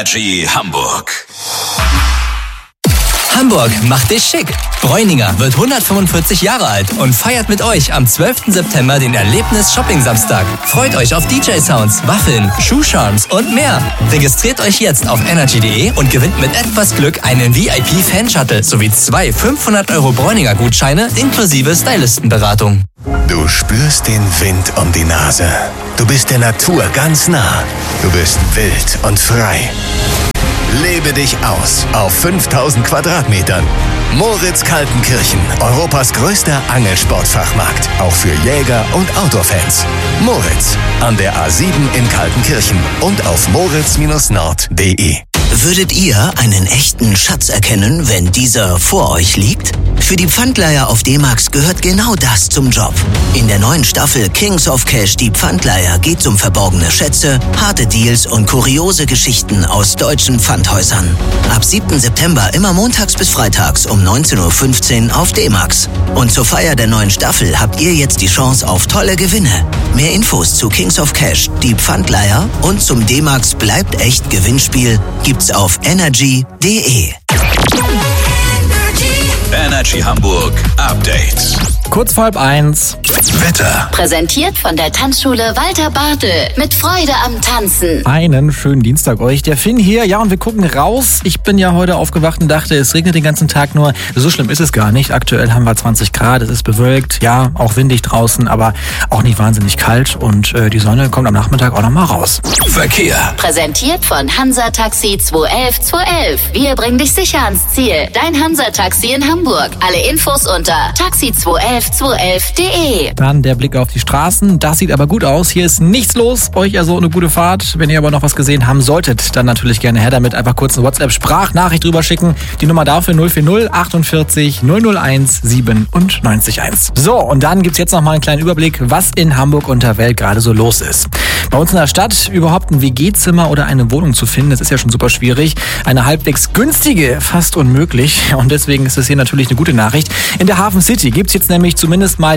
Energy Hamburg. Hamburg macht dich schick. Bräuninger wird 145 Jahre alt und feiert mit euch am 12. September den Erlebnis-Shopping-Samstag. Freut euch auf DJ-Sounds, Waffeln, Schuhcharms und mehr. Registriert euch jetzt auf energy.de und gewinnt mit etwas Glück einen VIP-Fan-Shuttle sowie 2 500€ Bräuninger-Gutscheine inklusive Stylistenberatung. Du spürst den Wind um die Nase. Du bist der Natur ganz nah. Du bist wild und frei. Lebe dich aus auf 5000 Quadratmetern. Moritz Kaltenkirchen, Europas größter Angelsportfachmarkt. Auch für Jäger und Outdoor-Fans. Moritz, an der A7 in Kaltenkirchen und auf moritz-nord.de. Würdet ihr einen echten Schatz erkennen, wenn dieser vor euch liegt? Für die Pfandleiher auf D-Max gehört genau das zum Job. In der neuen Staffel Kings of Cash, die Pfandleiher, geht's um verborgene Schätze, harte Deals und kuriose Geschichten aus deutschen Pfandhäusern. Ab 7. September immer montags bis freitags um 19.15 Uhr auf D-Max. Und zur Feier der neuen Staffel habt ihr jetzt die Chance auf tolle Gewinne. Mehr Infos zu Kings of Cash, die Pfandleiher und zum D-Max Bleibt echt Gewinnspiel gibt's auf energy.de. Energy Hamburg Update. Kurz vor 12:30. Wetter. Präsentiert von der Tanzschule Walter Bartel. Mit Freude am Tanzen. Einen schönen Dienstag euch. Der Finn hier. Ja, und wir gucken raus. Ich bin ja heute aufgewacht und dachte, es regnet den ganzen Tag nur. So schlimm ist es gar nicht. Aktuell haben wir 20 Grad. Es ist bewölkt. Ja, auch windig draußen, aber auch nicht wahnsinnig kalt. Und die Sonne kommt am Nachmittag auch nochmal raus. Verkehr. Präsentiert von Hansa Taxi 211 211. Wir bringen dich sicher ans Ziel. Dein Hansa Taxi in Hamburg. Alle Infos unter taxi211211.de. Dann der Blick auf die Straßen. Das sieht aber gut aus. Hier ist nichts los. Euch also eine gute Fahrt. Wenn ihr aber noch was gesehen haben solltet, dann natürlich gerne her damit. Einfach kurz eine WhatsApp-Sprachnachricht drüber schicken. Die Nummer dafür 040 48 001 97 1. So, und dann gibt's jetzt noch mal einen kleinen Überblick, was in Hamburg und der Welt gerade so los ist. Bei uns in der Stadt überhaupt ein WG-Zimmer oder eine Wohnung zu finden, das ist ja schon super schwierig. Eine halbwegs günstige, fast unmöglich. Und deswegen ist es hier natürlich eine gute Nachricht. In der Hafen City gibt's jetzt nämlich zumindest mal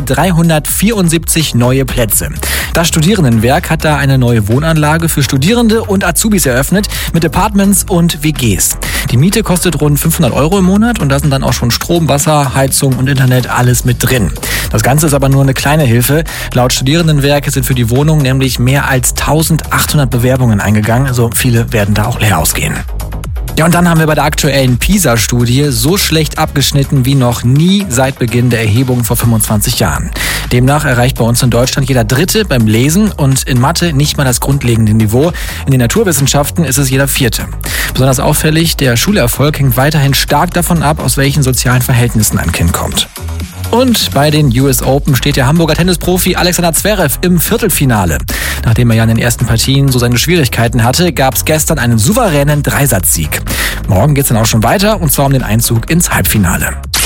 374 neue Plätze. Das Studierendenwerk hat da eine neue Wohnanlage für Studierende und Azubis eröffnet mit Apartments und WGs. Die Miete kostet rund 500€ im Monat und da sind dann auch schon Strom, Wasser, Heizung und Internet alles mit drin. Das Ganze ist aber nur eine kleine Hilfe. Laut Studierendenwerk sind für die Wohnung nämlich mehr als 1800 Bewerbungen eingegangen. Also viele werden da auch leer ausgehen. Ja, und dann haben wir bei der aktuellen PISA-Studie so schlecht abgeschnitten wie noch nie seit Beginn der Erhebung vor 25 Jahren. Demnach erreicht bei uns in Deutschland jeder Dritte beim Lesen und in Mathe nicht mal das grundlegende Niveau. In den Naturwissenschaften ist es jeder Vierte. Besonders auffällig, der Schulerfolg hängt weiterhin stark davon ab, aus welchen sozialen Verhältnissen ein Kind kommt. Und bei den US Open steht der Hamburger Tennisprofi Alexander Zverev im Viertelfinale. Nachdem er ja in den ersten Partien so seine Schwierigkeiten hatte, gab es gestern einen souveränen Dreisatzsieg. Morgen geht's dann auch schon weiter, und zwar um den Einzug ins Halbfinale.